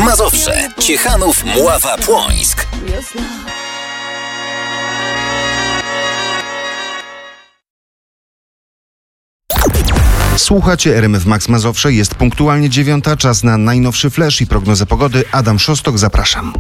Mazowsze, Ciechanów, Mława, Płońsk. Słuchacie RMF Max Mazowsze, jest punktualnie 9, czas na najnowszy flash i prognozę pogody. Adam Szostok, zapraszam.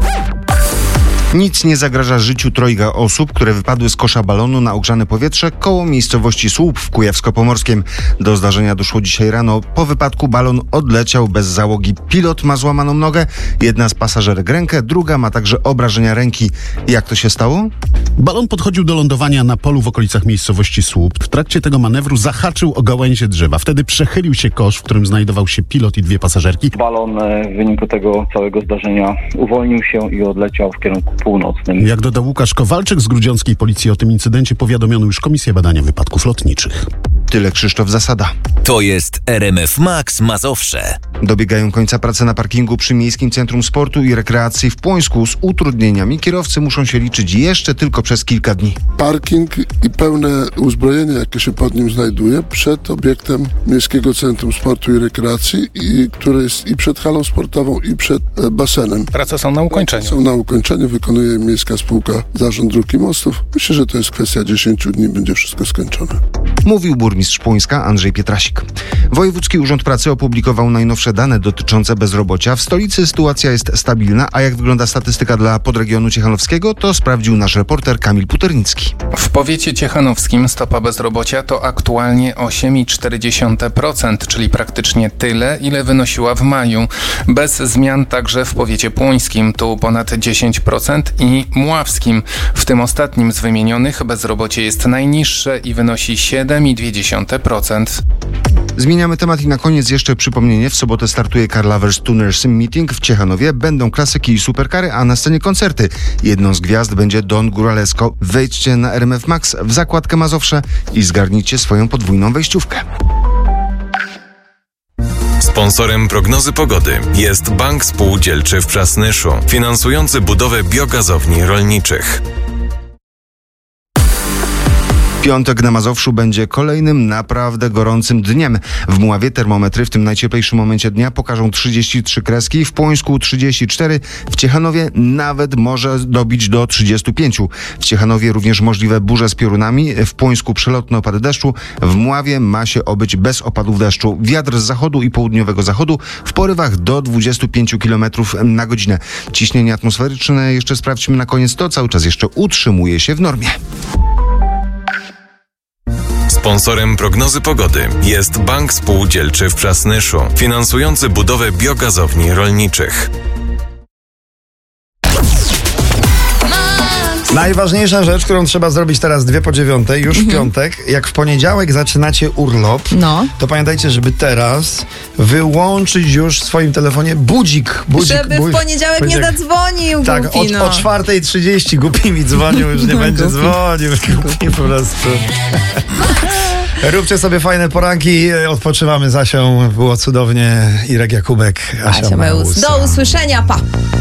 Nic nie zagraża życiu trojga osób, które wypadły z kosza balonu na ogrzane powietrze koło miejscowości Słup w Kujawsko-Pomorskiem. Do zdarzenia doszło dzisiaj rano. Po wypadku balon odleciał bez załogi. Pilot ma złamaną nogę, jedna z pasażerek rękę, druga ma także obrażenia ręki. Jak to się stało? Balon podchodził do lądowania na polu w okolicach miejscowości Słup. W trakcie tego manewru zahaczył o gałęzie drzewa. Wtedy przechylił się kosz, w którym znajdował się pilot i dwie pasażerki. Balon w wyniku tego całego zdarzenia uwolnił się i odleciał w kierunku północnym. Jak dodał Łukasz Kowalczyk z grudziąckiej policji, o tym incydencie powiadomiono już Komisję Badania Wypadków Lotniczych. Tyle Krzysztof Zasada. To jest RMF Max Mazowsze. Dobiegają końca prace na parkingu przy Miejskim Centrum Sportu i Rekreacji w Płońsku. Z utrudnieniami kierowcy muszą się liczyć jeszcze tylko przez kilka dni. Parking i pełne uzbrojenie, jakie się pod nim znajduje, przed obiektem Miejskiego Centrum Sportu i Rekreacji, które jest i przed halą sportową, i przed basenem. Prace są na ukończeniu. Są na ukończeniu, wykonuje Miejska Spółka Zarząd Dróg i Mostów. Myślę, że to jest kwestia 10 dni, będzie wszystko skończone. Mówił burmistrz Płońska Andrzej Pietrasik. Wojewódzki Urząd Pracy opublikował najnowsze dane dotyczące bezrobocia. W stolicy sytuacja jest stabilna, a jak wygląda statystyka dla podregionu ciechanowskiego, to sprawdził nasz reporter Kamil Puternicki. W powiecie ciechanowskim stopa bezrobocia to aktualnie 8,4%, czyli praktycznie tyle, ile wynosiła w maju. Bez zmian także w powiecie płońskim, tu ponad 10%, i mławskim. W tym ostatnim z wymienionych bezrobocie jest najniższe i wynosi 7,2%. Zmieniamy temat i na koniec jeszcze przypomnienie. W sobotę startuje Car Lovers Tuners Meeting w Ciechanowie. Będą klasyki i superkary, a na scenie koncerty. Jedną z gwiazd będzie Don Góralesco. Wejdźcie na RMF Max w zakładkę Mazowsze i zgarnijcie swoją podwójną wejściówkę. Sponsorem prognozy pogody jest Bank Spółdzielczy w Przasnyszu, finansujący budowę biogazowni rolniczych. Piątek na Mazowszu będzie kolejnym naprawdę gorącym dniem. W Mławie termometry w tym najcieplejszym momencie dnia pokażą 33 kreski, w Płońsku 34, w Ciechanowie nawet może dobić do 35. W Ciechanowie również możliwe burze z piorunami, w Płońsku przelotne opady deszczu, w Mławie ma się obyć bez opadów deszczu. Wiatr z zachodu i południowego zachodu w porywach do 25 km na godzinę. Ciśnienie atmosferyczne, jeszcze sprawdźmy na koniec, to cały czas jeszcze utrzymuje się w normie. Sponsorem prognozy pogody jest Bank Spółdzielczy w Przasnyszu, finansujący budowę biogazowni rolniczych. Najważniejsza rzecz, którą trzeba zrobić teraz 8:02, już w piątek. Jak w poniedziałek zaczynacie urlop, to pamiętajcie, żeby teraz wyłączyć już w swoim telefonie budzik. Żeby w poniedziałek nie zadzwonił, tak, głupi, o 4:30 głupi mi dzwonił, już nie będzie dzwonił, głupi po prostu. Róbcie sobie fajne poranki, odpoczywamy z Asią, było cudownie. Irek Jakubek, Asia Meus. Do usłyszenia, pa!